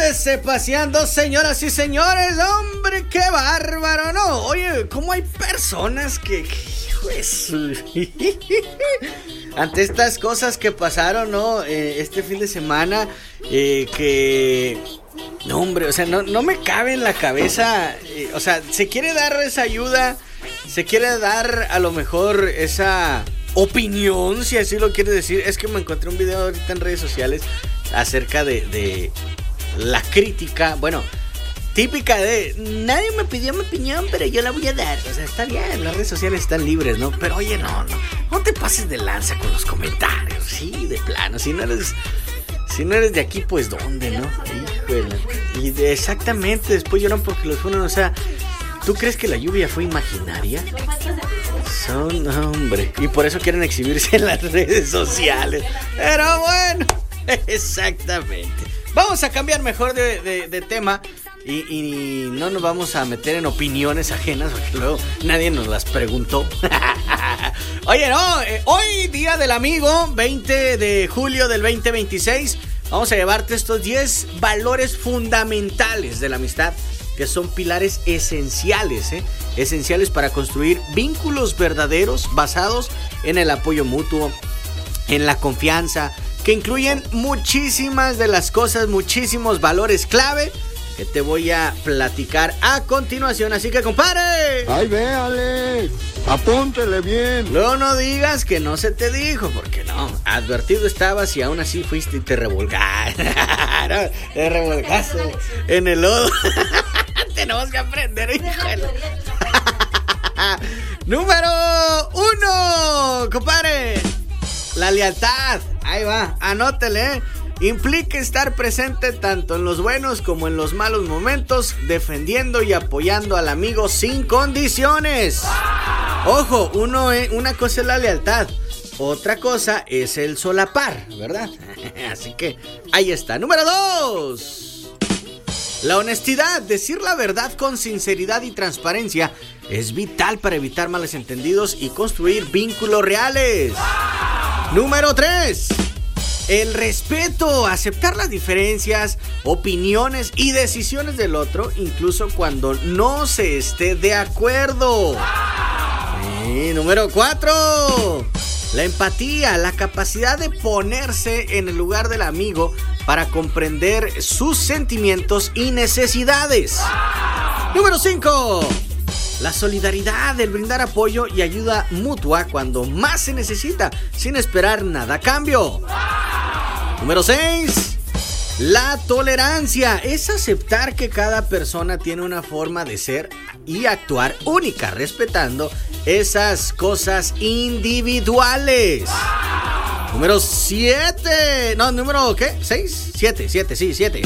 Ándese paseando, señoras y señores. Hombre, qué bárbaro, ¿no? Oye, ¿cómo hay personas que hijo de su... ante estas cosas que pasaron, ¿no? Este fin de semana, que... No, hombre, o sea, no me cabe en la cabeza. O sea, se quiere dar esa ayuda, se quiere dar a lo mejor esa opinión, si así lo quiere decir. Es que me encontré un video ahorita en redes sociales acerca de la crítica, bueno, típica de nadie me pidió mi opinión, pero yo la voy a dar. O sea, está bien, las redes sociales están libres, ¿no? Pero oye, no te pases de lanza con los comentarios, sí, de plano. Si no eres de aquí, pues ¿dónde, no? Híjole. Y exactamente, después lloran porque los fueron, o sea, ¿tú crees que la lluvia fue imaginaria? Son, hombre, y por eso quieren exhibirse en las redes sociales. Pero bueno, exactamente. Vamos a cambiar mejor de tema y no nos vamos a meter en opiniones ajenas porque luego nadie nos las preguntó. Oye, no, hoy día del amigo, 20 de julio del 2026, vamos a llevarte estos 10 valores fundamentales de la amistad, que son pilares esenciales, esenciales para construir vínculos verdaderos basados en el apoyo mutuo, en la confianza, que incluyen muchísimas de las cosas, muchísimos valores clave que te voy a platicar a continuación. Así que, compadre, ¡ay, véale! ¡Apúntele bien! Luego no digas que no se te dijo, porque no, advertido estabas y aún así fuiste y te revolcaste. Te revolcaste en el lodo. Tenemos que aprender, híjole. Número 1, compadre. La lealtad. Ahí va, anótele. Implica estar presente tanto en los buenos como en los malos momentos, defendiendo y apoyando al amigo sin condiciones. Ojo, una cosa es la lealtad, otra cosa es el solapar, ¿verdad? Así que ahí está. Número 2. La honestidad, decir la verdad con sinceridad y transparencia es vital para evitar malos entendidos y construir vínculos reales. Número 3. El respeto, aceptar las diferencias, opiniones y decisiones del otro, incluso cuando no se esté de acuerdo. Y número 4. La empatía, la capacidad de ponerse en el lugar del amigo para comprender sus sentimientos y necesidades. Número 5. La solidaridad, el brindar apoyo y ayuda mutua cuando más se necesita, sin esperar nada a cambio. Número 6. La tolerancia es aceptar que cada persona tiene una forma de ser y actuar única, respetando esas cosas individuales. Número 7. No, número ¿qué? 6, 7, sí, 7.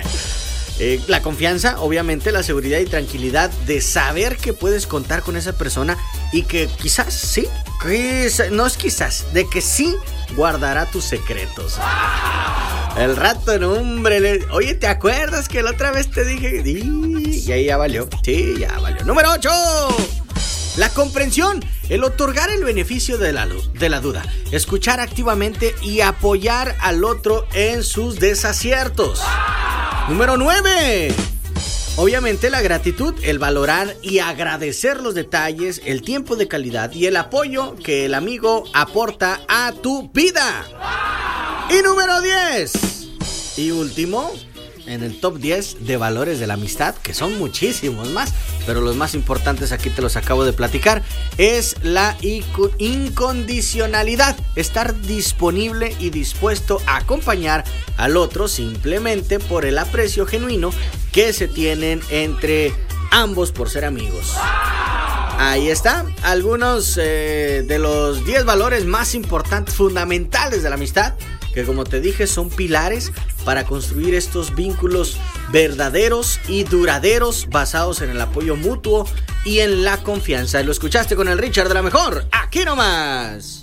La confianza, obviamente, la seguridad y tranquilidad de saber que puedes contar con esa persona y que quizás sí, no es quizás, de que sí guardará tus secretos. El rato, no, hombre. Oye, ¿te acuerdas que la otra vez te dije? Y ahí ya valió. Sí, ya valió. Número 8. La comprensión, el otorgar el beneficio de la duda, escuchar activamente y apoyar al otro en sus desaciertos. Número 9. Obviamente la gratitud, el valorar y agradecer los detalles, el tiempo de calidad y el apoyo que el amigo aporta a tu vida. Y número 10. Y último, en el top 10 de valores de la amistad, que son muchísimos más, pero los más importantes aquí te los acabo de platicar, es la incondicionalidad. Estar disponible y dispuesto a acompañar al otro simplemente por el aprecio genuino que se tienen entre ambos por ser amigos. Ahí está, algunos de los 10 valores más importantes, fundamentales de la amistad, que como te dije son pilares para construir estos vínculos verdaderos y duraderos basados en el apoyo mutuo y en la confianza. Lo escuchaste con el Richard de la Mejor, aquí nomás.